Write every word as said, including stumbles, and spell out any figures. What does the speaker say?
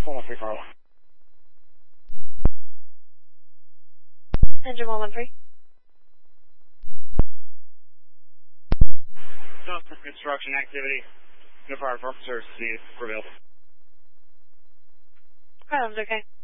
one one three four. Engine one one three. Just for construction activity. No fire for service needed. Prevail. Problems okay.